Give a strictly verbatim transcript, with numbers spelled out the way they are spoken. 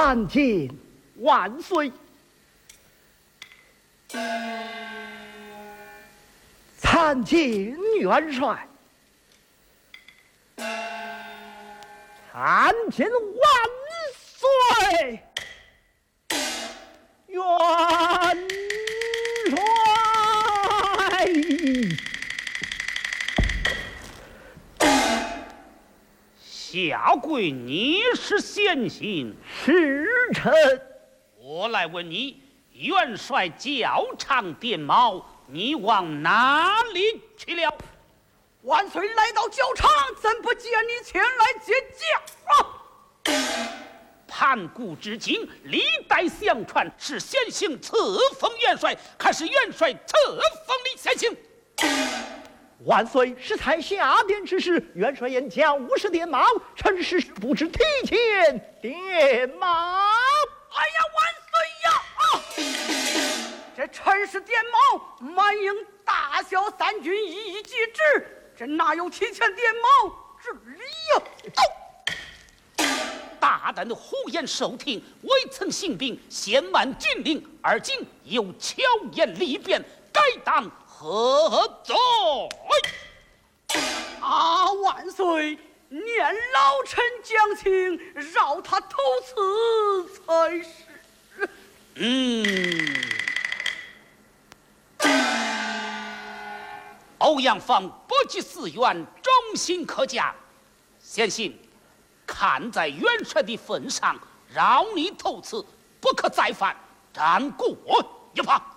参见万岁！参见元帅！参见万岁！元帅！ 下跪，你是先行， 是臣。 我来问你，元帅教场点卯，你往哪里去了？ 万岁来到教场，怎不见你前来接驾？啊！ 盘古至今，历代相传是先行赐封元帅，还是元帅赐封你先行？ 万岁是才下殿之时，元帅言教五十点卯，臣是不知提前点卯。 哎呀，万岁呀！啊！这臣是点卯，满应大小三军一一节制，这哪有提前点卯之理呀？ 走！大胆的胡言受听，未曾行兵，先慢军令，而今又巧言离辩，该当何罪？ 啊！万岁，念老臣讲情，饶他头刺才是。 嗯。欧阳锋不及四员，忠心可嘉。先行，看在元帅的份上，饶你头次，不可再犯，斩过一旁。